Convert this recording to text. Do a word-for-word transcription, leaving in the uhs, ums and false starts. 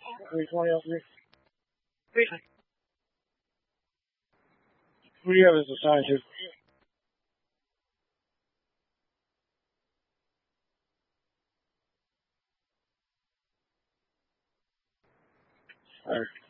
three twenty oh three. Who do you have as assigned to? Alright.